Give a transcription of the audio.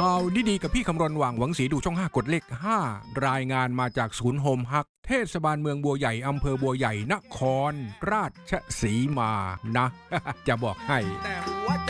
ข่าวดีๆกับพี่คำรณหว่างหวังสีดูช่อง5กดเลข5รายงานมาจากศูนย์โฮมฮักเทศบาลเมืองบัวใหญ่อำเภอบัวใหญ่นครราชสีมานะ จะบอกให้